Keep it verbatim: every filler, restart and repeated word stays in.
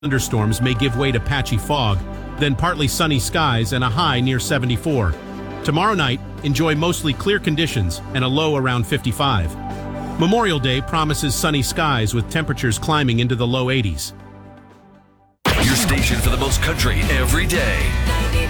Thunderstorms may give way to patchy fog, then partly sunny skies and a high near seventy-four. Tomorrow night, enjoy mostly clear conditions and a low around fifty-five. Memorial Day promises sunny skies with temperatures climbing into the low eighties. Your station for the most country every day.